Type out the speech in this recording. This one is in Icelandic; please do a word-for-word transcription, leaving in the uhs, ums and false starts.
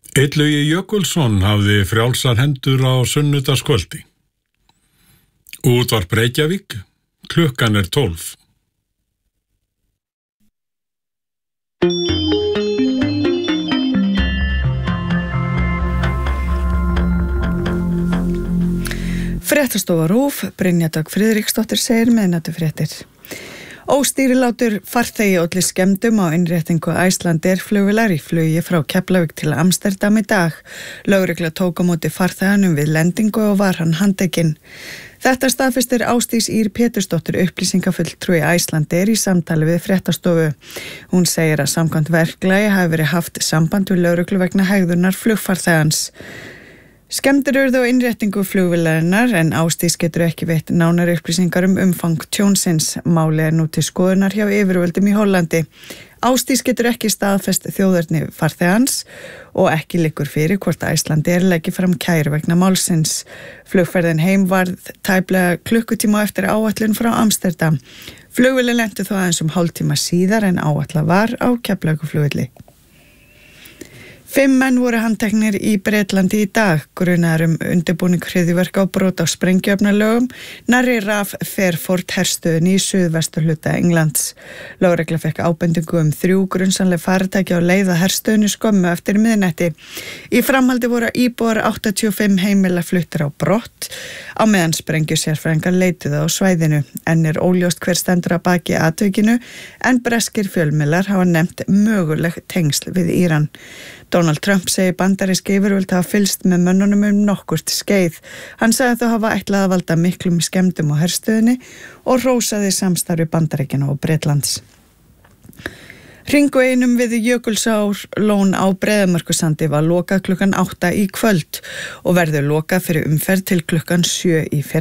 Illugi Jökulsson hafði frjálsar hendur á sunnudagskvöldi. Útvarp Reykjavík, klukkan er tólf. Fréttastofa RÚV, Brynja Dögg Friðriksdóttir segir miðnætufréttir. Óstýrilátur farþegi olli skemmdum á innréttingu Icelandair flugvélar í flugi frá Keflavík til Amsterdam í dag. Lögregla tók á móti farþeganum við lendingu og var hann handtekinn. Þetta staðfestir Ásdís Ýr Pétursdóttir upplýsingafulltrúi Icelandair í samtali við fréttastofu. Hún segir að samkvæmt verklagi hafi verið haft samband við lögreglu vegna hegðunar flugfarþegans. Skemmdir urðu á innréttingu flugvélarinnar en Ásdís getur ekki veitt nánari upplýsingar um umfang tjónsins. Máli er nú til skoðunar hjá yfirvöldum í Hollandi. Ásdís getur ekki staðfest þjóðerni farþegans og ekki liggur fyrir hvort Icelandair leggi fram kæru vegna málsins. Flugferðin heim varð tæplega klukkutíma eftir áætlun frá Amsterdam. Flugvélin lenti þó aðeins um hálftíma síðar en áætlað var á Keflavíkurflugvelli. Fimm menn voru handteknir í Bretlandi í dag, grunaðir um undirbúning hryðjuverka og brot á sprengjuefnalögum, nærri Raf Fairford herstöðinni í suðvesturhluta Englands. Lögregla fekk ábendingu um þrjú grunsamleg farartæki á leið að herstöðinni skömmu eftir miðnætti. Í framhaldi voru íbúar áttatíu og fimm heimila fluttir á brott, á meðan sprengjusérfræðingar leituðu á svæðinu. Enn er óljóst hver stendur að baki atvikinu, en breskir fjölmiðlar hafa nefnt möguleg tengsl við Íran. Donald Trump segir bandarísk yfirvöld hafa fylgst með mönnunum um nokkurt skeið. Hann sagði þau hafa ætlað að valda miklum skemmdum á herstöðinni og hrósaði samstarfi Bandaríkjanna og Bretlands. Hringveginum við Jökulsárlón á Breiðamerkursandi var lokað klukkan átta í kvöld og verður lokað fyrir umferð til klukkan sjö í fyrramálið.